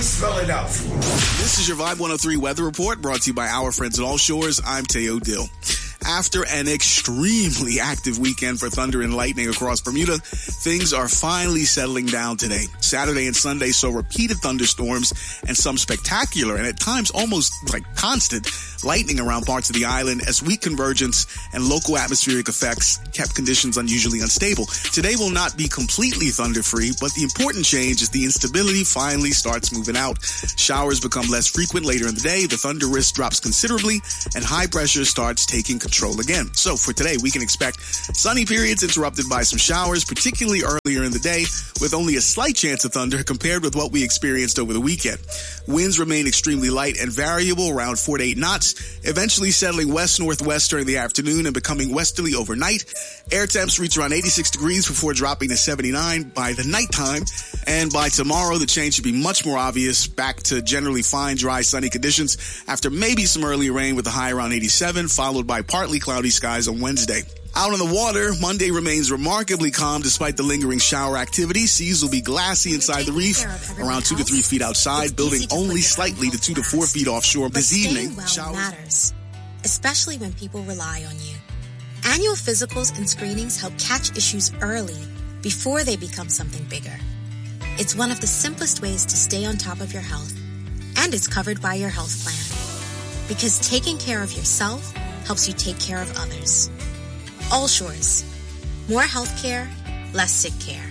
spell it out for me. This is your Vibe 103 weather report brought to you by our friends at All Shores. I'm Teo Dill. After an extremely active weekend for thunder and lightning across Bermuda, things are finally settling down today. Saturday and Sunday saw repeated thunderstorms and some spectacular and at times almost like constant lightning around parts of the island as weak convergence and local atmospheric effects kept conditions unusually unstable. Today will not be completely thunder-free, but the important change is the instability finally starts moving out. Showers become less frequent later in the day, the thunder risk drops considerably, and high pressure starts taking control again. So for today, we can expect sunny periods interrupted by some showers, particularly earlier in the day, with only a slight chance of thunder compared with what we experienced over the weekend. Winds remain extremely light and variable, around 4 to 8 knots, eventually settling west-northwest during the afternoon and becoming westerly overnight. Air temps reach around 86 degrees before dropping to 79 by the nighttime. And by tomorrow, the change should be much more obvious, back to generally fine, dry, sunny conditions after maybe some early rain with a high around 87, followed by partly cloudy skies on Wednesday. Out on the water, Monday remains remarkably calm despite the lingering shower activity. Seas will be glassy inside the reef, around 2 to 3 feet outside, building only slightly to 2 to 4 feet offshore. This evening, showers matters, especially when people rely on you. Annual physicals and screenings help catch issues early before they become something bigger. It's one of the simplest ways to stay on top of your health, and it's covered by your health plan. Because taking care of yourself helps you take care of others. All Shores. More health care, less sick care.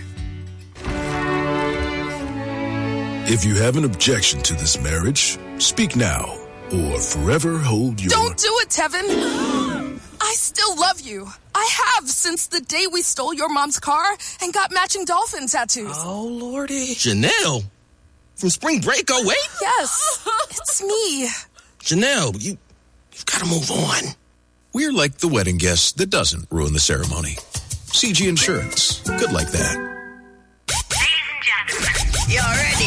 If you have an objection to this marriage, speak now or forever hold your... Don't do it, Tevin! I still love you. I have since the day we stole your mom's car and got matching dolphin tattoos. Oh, Lordy. Janelle? From Spring Break 08? Yes, it's me. Janelle, you've got to move on. We're like the wedding guest that doesn't ruin the ceremony. CG Insurance. Good like that. Ladies and gentlemen, you're ready.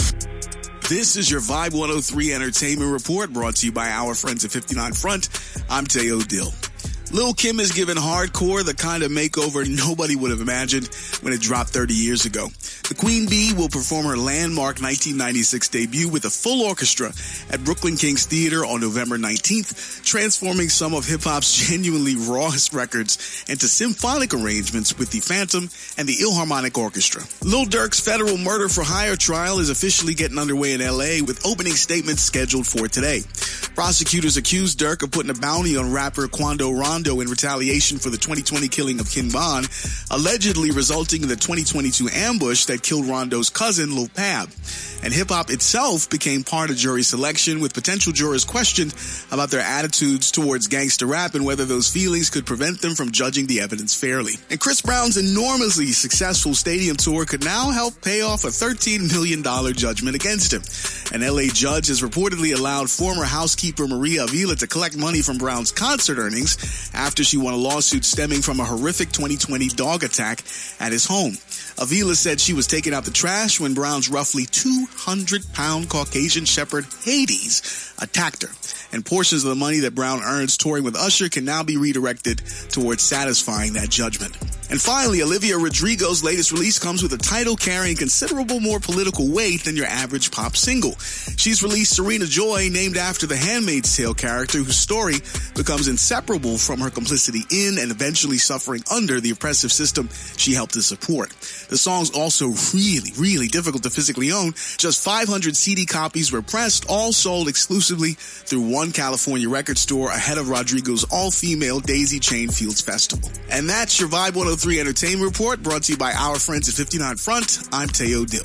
This is your Vibe 103 Entertainment Report brought to you by our friends at 59 Front. I'm Teo Dill. Lil' Kim is giving hardcore the kind of makeover nobody would have imagined when it dropped 30 years ago. The Queen Bee will perform her landmark 1996 debut with a full orchestra at Brooklyn Kings Theater on November 19th, transforming some of hip-hop's genuinely rawest records into symphonic arrangements with the Phantom and the Philharmonic Orchestra. Lil Durk's federal murder for hire trial is officially getting underway in L.A. with opening statements scheduled for today. Prosecutors accused Durk of putting a bounty on rapper Quando Rondo in retaliation for the 2020 killing of King Von, allegedly resulting in the 2022 ambush that killed Rondo's cousin, Lil Pab. And hip-hop itself became part of jury selection, with potential jurors questioned about their attitudes towards gangster rap and whether those feelings could prevent them from judging the evidence fairly. And Chris Brown's enormously successful stadium tour could now help pay off a $13 million judgment against him. An LA judge has reportedly allowed former housekeeper Maria Avila to collect money from Brown's concert earnings after she won a lawsuit stemming from a horrific 2020 dog attack at his home. Avila said she was taking out the trash when Brown's roughly 200-pound Caucasian Shepherd Hades attacked her. And portions of the money that Brown earns touring with Usher can now be redirected towards satisfying that judgment. And finally, Olivia Rodrigo's latest release comes with a title carrying considerable more political weight than your average pop single. She's released Serena Joy, named after the Handmaid's Tale character whose story becomes inseparable from her complicity in and eventually suffering under the oppressive system she helped to support. The song's also really, really difficult to physically own. Just 500 CD copies were pressed, all sold exclusively through one California record store ahead of Rodrigo's all-female Daisy Chain Fields Festival. And that's your Vibe 103 Entertainment Report brought to you by our friends at 59 Front. I'm Teo Dill.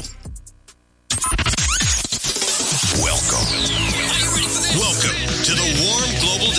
Welcome to the Warm Global